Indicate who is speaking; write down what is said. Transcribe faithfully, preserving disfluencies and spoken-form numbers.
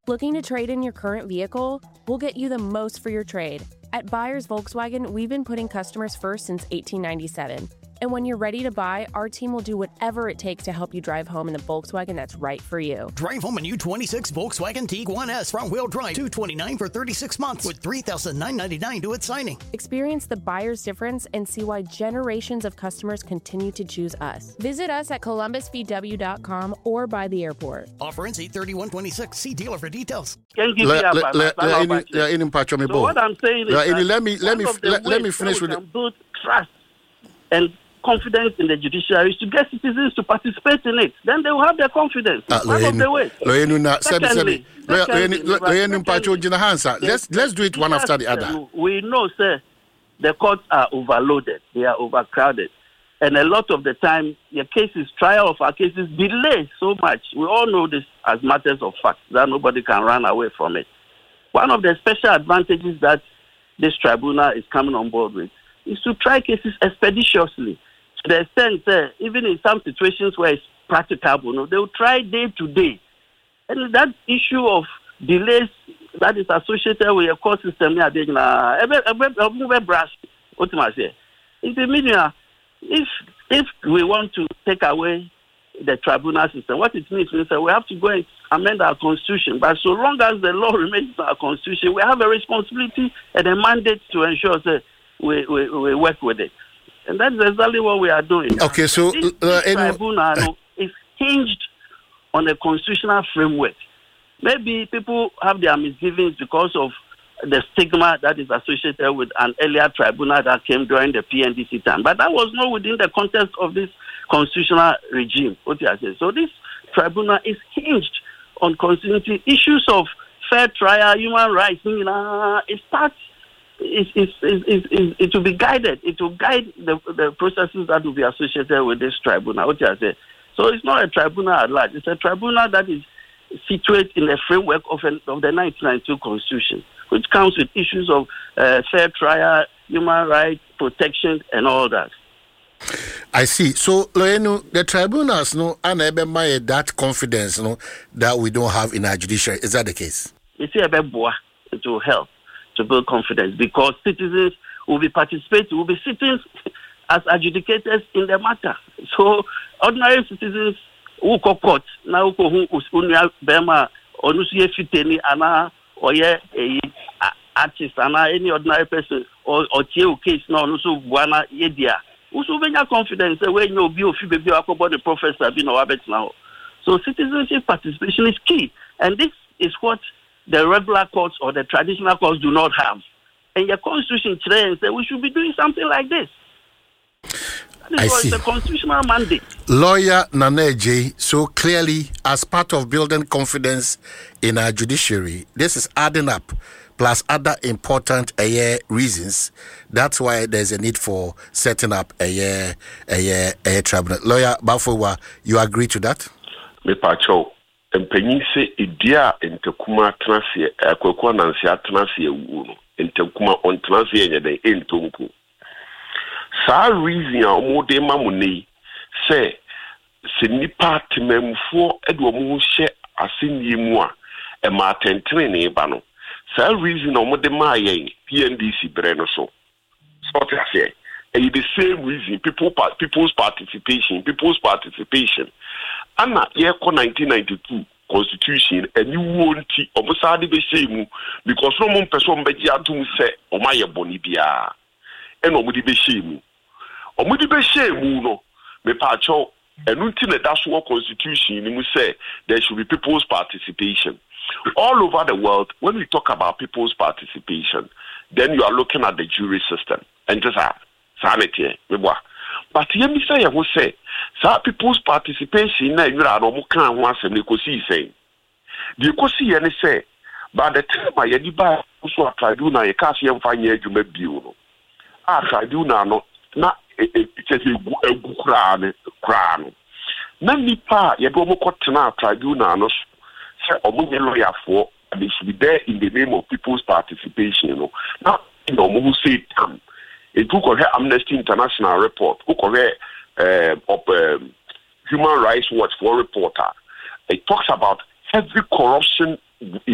Speaker 1: Looking to trade in your current vehicle? We'll get you the most for your trade. At Buyers Volkswagen, we've been putting customers first since eighteen ninety-seven. And when you're ready to buy, our team will do whatever it takes to help you drive home in the Volkswagen that's right for you.
Speaker 2: Drive home a new twenty-six Volkswagen Tiguan S front-wheel drive, two hundred twenty-nine dollars for thirty-six months with three thousand nine hundred ninety-nine dollars due at signing.
Speaker 1: Experience the buyer's difference and see why generations of customers continue to choose us. Visit us at columbus v w dot com or by the airport.
Speaker 2: Offer ends eight thirty-one twenty-six. See dealer for details.
Speaker 3: So what I'm saying is that
Speaker 4: let me let me let me finish with
Speaker 3: it. Build trust and confidence in the judiciary is to get citizens to participate in it. Then they will have their confidence. Uh, One of the ways. Secondly,
Speaker 4: let's let's do it one
Speaker 3: yes,
Speaker 4: after the other.
Speaker 3: Uh, we know, sir, the courts are overloaded. They are overcrowded. And a lot of the time, your cases, trial of our cases, delay so much. We all know this as matters of fact, that nobody can run away from it. One of the special advantages that this tribunal is coming on board with is to try cases expeditiously. To the extent that even in some situations where it's practicable, you know, they will try day to day. And that issue of delays that is associated with a court system, in the media, if if we want to take away the tribunal system, what it means is that we have to go and amend our constitution. But so long as the law remains in our constitution, we have a responsibility and a mandate to ensure that we, we, we work with it. And that's exactly what we are doing.
Speaker 4: Okay, so
Speaker 3: this,
Speaker 4: uh,
Speaker 3: this tribunal is hinged on a constitutional framework. Maybe people have their misgivings because of the stigma that is associated with an earlier tribunal that came during the P N D C time. But that was not within the context of this constitutional regime. So this tribunal is hinged on constitutional issues of fair trial, human rights. It starts, it, it, it, it, it will be guided. It will guide the, the processes that will be associated with this tribunal. So it's not a tribunal at large. It's a tribunal that is situated in the framework of, an, of the nineteen ninety-two Constitution, which comes with issues of uh, fair trial, human rights, protection, and all that.
Speaker 4: I see. So, Loenu, the tribunals, no, and that confidence, no, that we don't have in our judiciary. Is that the case?
Speaker 3: It's a bit boa. It will help to build confidence because citizens will be participating, will be sitting as adjudicators in the matter. So, ordinary citizens who go court now who usunya bema onusuye fiteni ana oye artist ana any ordinary person or or tie case na onusu buana yedia usu benya confidence when you be ofi baby akobo the professor be no abet now. So citizenship participation is key, and this is what the regular courts or the traditional courts do not have. And your constitution today say we should be doing something like this.
Speaker 4: I see.
Speaker 3: It's a constitutional mandate.
Speaker 4: Lawyer Naneje, so clearly, as part of building confidence in our judiciary, this is adding up, plus other important uh, reasons. That's why there's a need for setting up a, a, a, a tribunal. Lawyer Bafowa, you agree to that?
Speaker 5: Me pacho, empenyi se idia entekuma transie, akwekwa nansia transie uno, entekuma on transie nyede entonku. Sa reason a omode mamuni se se nipa tememfo edo mu hye aseni mu a e ma tentene ne ba no. Sa reason omode ma yen P N D C bre no so. So to say, and the same reason people people's participation, people's participation. Ana ye ko nineteen ninety-two constitution and you won't obosade be shemu because no mon person be atum se o ma ye boni bia. And omudi be shemu. Omudi be shemu no me pa cho enunti na that's what constitution ni mu say there should be people's participation. All over the world, when we talk about people's participation, then you are looking at the jury system. And just ah, sanity, but you me say who say some people's participation na you are no kan ho asem ko si say. The ko si ye ne say by the time I ye di ba so tribunal ye ka se mfa nya adwuma bio no. Ah tribunal no na e se egu kra ne kra no. Na nipa ye do mo ko tena tribunal no say omunye lawyer for they should be there in the name of people's participation, you know. Now, you know, who say um, it took a Amnesty International report, who uh, of um, Human Rights Watch for reporter. It talks about every corruption